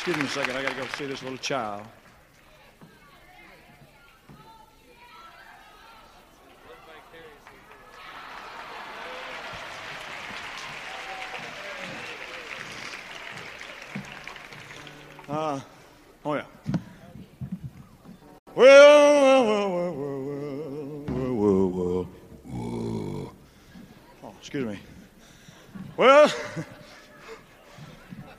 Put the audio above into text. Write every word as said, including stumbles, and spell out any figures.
Excuse me a second, I gotta go see this little child. Uh, oh yeah. Well, well, well, well, well, well, well, well. Oh, excuse me. Well.